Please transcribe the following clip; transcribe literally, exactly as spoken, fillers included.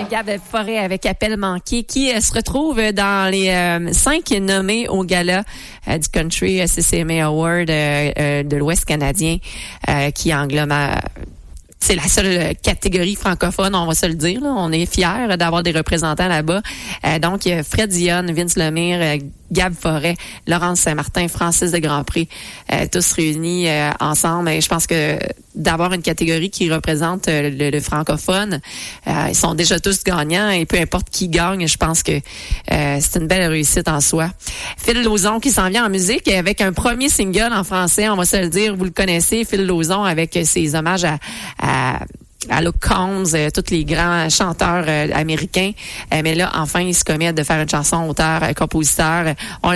Gab Forêt avec Appel manqué qui euh, se retrouve dans les euh, cinq nommés au gala euh, du Country C C M A Award euh, euh, de l'Ouest canadien euh, qui englobe euh, c'est la seule catégorie francophone, on va se le dire. Là. On est fiers d'avoir des représentants là-bas. Euh, donc, il y a Fred Dionne, Vince Lemire, euh, Gab Forêt, Laurence Saint-Martin, Francis de Grandpré, euh, tous réunis euh, ensemble. Et je pense que d'avoir une catégorie qui représente euh, le, le francophone, euh, ils sont déjà tous gagnants et peu importe qui gagne, je pense que euh, c'est une belle réussite en soi. Phil Lauzon qui s'en vient en musique avec un premier single en français, on va se le dire, vous le connaissez, Phil Lauzon avec ses hommages à, à à Luke Combs, euh, tous les grands chanteurs euh, américains. Euh, mais là, enfin, il se commet de faire une chanson auteur, euh, compositeur. On